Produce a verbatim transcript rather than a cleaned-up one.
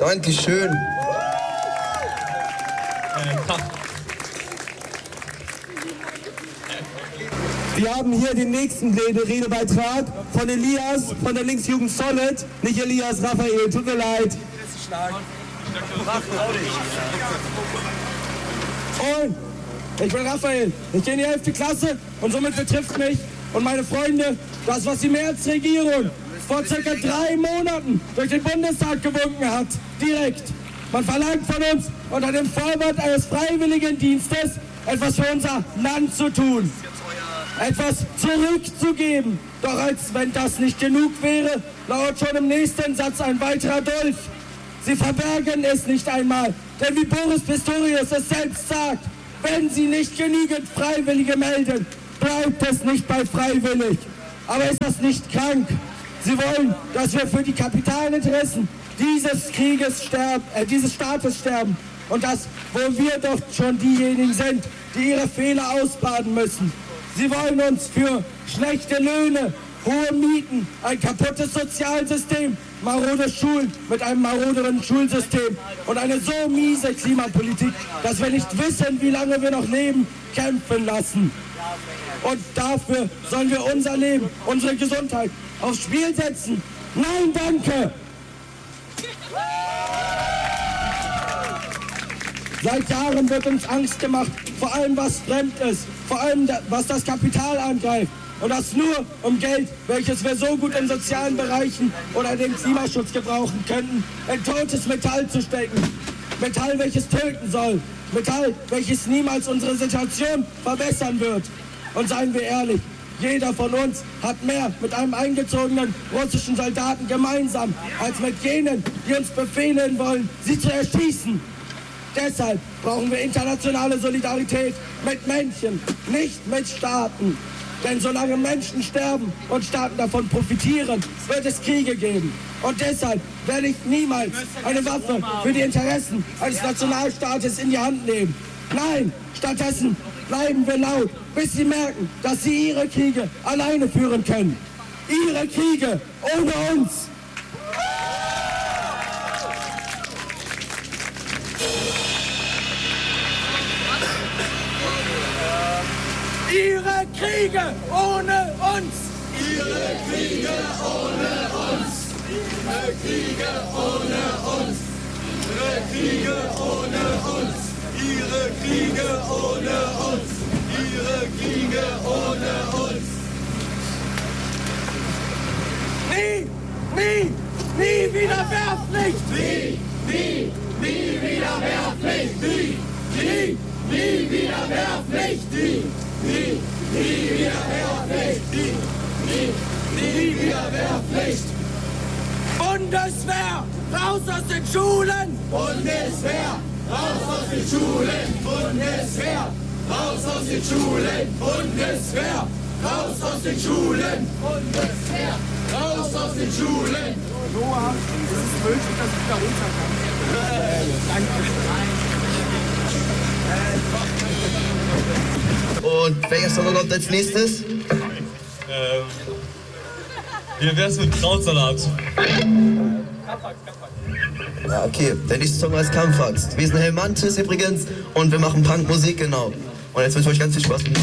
Dankeschön. Wir haben hier den nächsten Rede Redebeitrag von Elias von der Linksjugend Solid. Nicht Elias, Raphael, tut mir leid. Und ich bin Raphael, ich gehe in die elfte Klasse und somit betrifft mich und meine Freunde das, was die Märzregierung vor circa drei Monaten durch den Bundestag gewunken hat. Direkt. Man verlangt von uns unter dem Vorwand eines Freiwilligendienstes etwas für unser Land zu tun. Etwas zurückzugeben. Doch als wenn das nicht genug wäre, lauert schon im nächsten Satz ein weiterer Dolch. Sie verbergen es nicht einmal, denn wie Boris Pistorius es selbst sagt, wenn sie nicht genügend Freiwillige melden, bleibt es nicht bei freiwillig. Aber ist das nicht krank? Sie wollen, dass wir für die Kapitalinteressen dieses Krieges sterben, äh, dieses Staates sterben. Und das, wo wir doch schon diejenigen sind, die ihre Fehler ausbaden müssen. Sie wollen uns für schlechte Löhne, hohe Mieten, ein kaputtes Sozialsystem, marode Schulen mit einem maroderen Schulsystem und eine so miese Klimapolitik, dass wir nicht wissen, wie lange wir noch leben, kämpfen lassen. Und dafür sollen wir unser Leben, unsere Gesundheit aufs Spiel setzen. Nein, danke! Seit Jahren wird uns Angst gemacht, vor allem was fremd ist, vor allem was das Kapital angreift. Und das nur um Geld, welches wir so gut in sozialen Bereichen oder den Klimaschutz gebrauchen könnten, in totes Metall zu stecken. Metall, welches töten soll. Metall, welches niemals unsere Situation verbessern wird. Und seien wir ehrlich, jeder von uns hat mehr mit einem eingezogenen russischen Soldaten gemeinsam, als mit jenen, die uns befehlen wollen, sie zu erschießen. Deshalb brauchen wir internationale Solidarität mit Menschen, nicht mit Staaten. Denn solange Menschen sterben und Staaten davon profitieren, wird es Kriege geben. Und deshalb werde ich niemals eine Waffe für die Interessen eines Nationalstaates in die Hand nehmen. Nein, stattdessen bleiben wir laut, bis sie merken, dass sie ihre Kriege alleine führen können. Ihre Kriege ohne uns. Ihre Kriege ohne uns! Ihre Kriege ohne uns! Ihre Kriege ohne uns! Ihre Kriege ohne uns! Ihre Kriege ohne uns! Ihre Kriege ohne uns! Nie, nie, nie wieder Wehrpflicht! Nie, nie, nie wieder Wehrpflicht! Nie, nie, nie wieder Wehrpflicht! Nie! Nie, nie wieder Wehrpflicht! Nie, nie, nie wieder Wehrpflicht! Bundeswehr, raus aus den Schulen! Bundeswehr, raus aus den Schulen! Bundeswehr, raus aus den Schulen! Bundeswehr, raus aus den Schulen! Bundeswehr, raus aus den Schulen! Noah, es ist möglich, dass ich da runter kann. Äh, danke. Und welcher Song kommt als nächstes? Ähm, wie wär's mit Krautsalat? Ja, okay. Der nächste Song heißt Kampfaxt. Wir sind Helmantis übrigens und wir machen Punkmusik, genau. Und jetzt wünsche ich euch ganz viel Spaß mit